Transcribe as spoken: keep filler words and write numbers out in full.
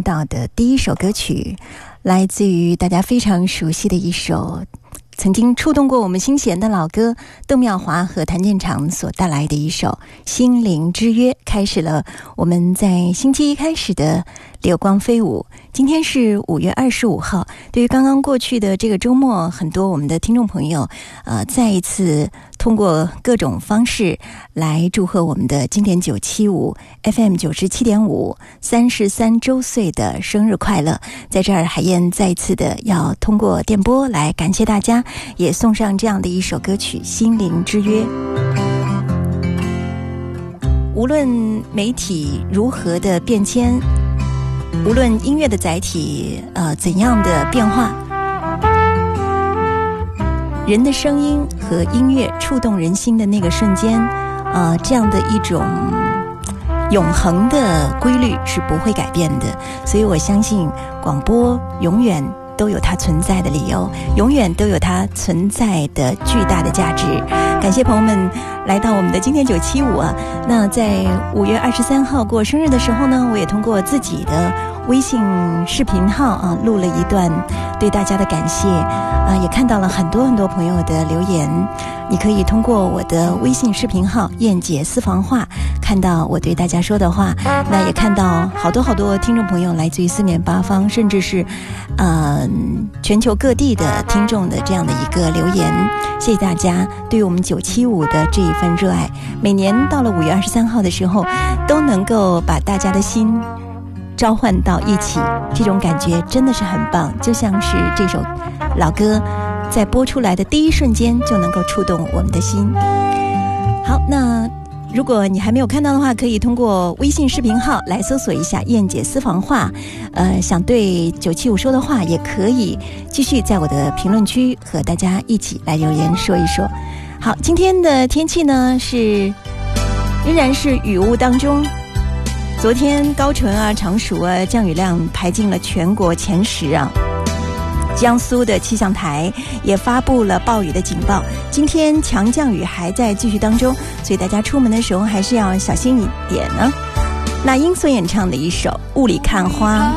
到的第一首歌曲，来自于大家非常熟悉的一首曾经触动过我们心弦的老歌，邓妙华和谭健常所带来的一首《心灵之约》，开始了我们在星期一开始的流光飞舞。今天是五月二十五号，对于刚刚过去的这个周末，很多我们的听众朋友呃，再一次通过各种方式来祝贺我们的经典九七五 F M 九十七点五三十三周岁的生日快乐。在这儿海燕再一次的要通过电波来感谢大家，也送上这样的一首歌曲《心灵之约》。无论媒体如何的变迁，无论音乐的载体呃怎样的变化，人的声音和音乐触动人心的那个瞬间，呃，这样的一种永恒的规律是不会改变的。所以我相信广播永远都有它存在的理由，永远都有它存在的巨大的价值。感谢朋友们来到我们的今天九七五啊。那在五月二十三号过生日的时候呢，我也通过自己的微信视频号啊录了一段对大家的感谢啊，也看到了很多很多朋友的留言。你可以通过我的微信视频号燕姐私房话看到我对大家说的话，那也看到好多好多听众朋友来自于四面八方，甚至是呃全球各地的听众的这样的一个留言。谢谢大家对于我们九七五的这一份热爱，每年到了五月二十三号的时候都能够把大家的心召唤到一起，这种感觉真的是很棒，就像是这首老歌在播出来的第一瞬间就能够触动我们的心。好，那如果你还没有看到的话，可以通过微信视频号来搜索一下燕姐私房话，呃，想对九七五说的话也可以继续在我的评论区和大家一起来留言说一说。好，今天的天气呢是仍然是雨雾当中，昨天高淳啊、常熟啊降雨量排进了全国前十啊。江苏的气象台也发布了暴雨的警报，今天强降雨还在继续当中，所以大家出门的时候还是要小心一点呢。那英所演唱的一首《雾里看花》。